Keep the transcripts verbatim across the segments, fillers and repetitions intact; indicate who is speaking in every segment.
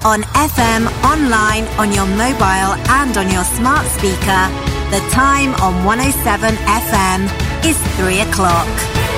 Speaker 1: on F M, online, on your mobile and on your smart speaker. The time on one oh seven F M is three o'clock.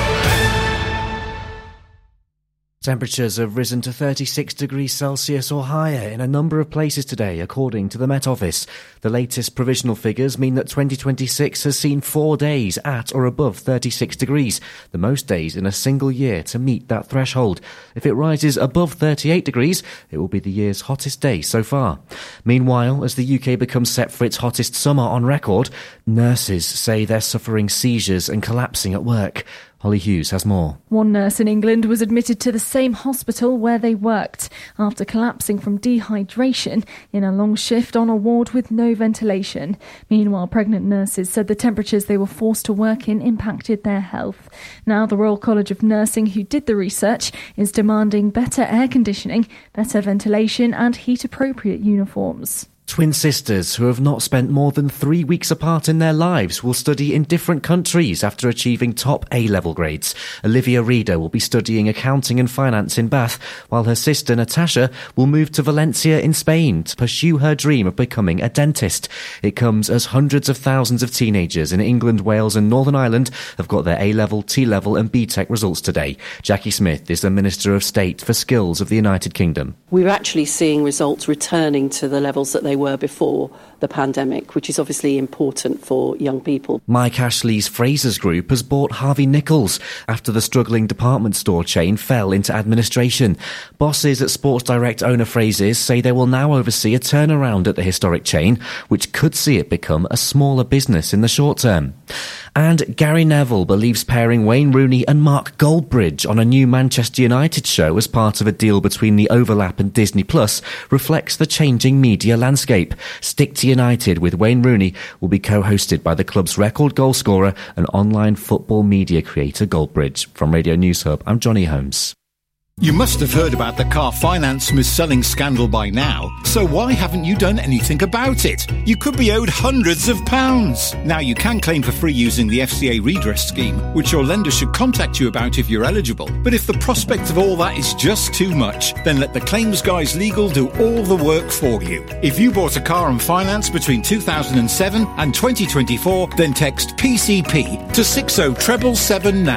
Speaker 2: Temperatures have risen to thirty-six degrees Celsius or higher in a number of places today, according to the Met Office. The latest provisional figures mean that twenty twenty-six has seen four days at or above thirty-six degrees, the most days in a single year to meet that threshold. If it rises above thirty-eight degrees, it will be the year's hottest day so far. Meanwhile, as the U K becomes set for its hottest summer on record, nurses say they're suffering seizures and collapsing at work. Holly Hughes has more.
Speaker 3: One nurse in England was admitted to the same hospital where they worked after collapsing from dehydration in a long shift on a ward with no ventilation. Meanwhile, pregnant nurses said the temperatures they were forced to work in impacted their health. Now, the Royal College of Nursing, who did the research, is demanding better air conditioning, better ventilation and heat-appropriate uniforms.
Speaker 2: Twin sisters who have not spent more than three weeks apart in their lives will study in different countries after achieving top A-level grades. Olivia Reader will be studying accounting and finance in Bath, while her sister Natasha will move to Valencia in Spain to pursue her dream of becoming a dentist. It comes as hundreds of thousands of teenagers in England, Wales and Northern Ireland have got their A-level, T-level and B Tech results today. Jackie Smith is the Minister of State for Skills of the United Kingdom.
Speaker 4: We're actually seeing results returning to the levels that they were before the pandemic, which is obviously important for young people.
Speaker 2: Mike Ashley's Frasers Group has bought Harvey Nichols after the struggling department store chain fell into administration. Bosses at Sports Direct owner Frasers say they will now oversee a turnaround at the historic chain, which could see it become a smaller business in the short term. And Gary Neville believes pairing Wayne Rooney and Mark Goldbridge on a new Manchester United show as part of a deal between the Overlap and Disney Plus reflects the changing media landscape. Stick to United with Wayne Rooney will be co-hosted by the club's record goalscorer and online football media creator Goldbridge. From Radio News Hub, I'm Johnny Holmes.
Speaker 5: You must have heard about the car finance mis-selling scandal by now, so why haven't you done anything about it? You could be owed hundreds of pounds. Now you can claim for free using the F C A redress scheme, which your lender should contact you about if you're eligible. But if the prospect of all that is just too much, then let the Claims Guys Legal do all the work for you. If you bought a car on finance between two thousand seven and twenty twenty-four, then text P C P to six oh seven seven seven now.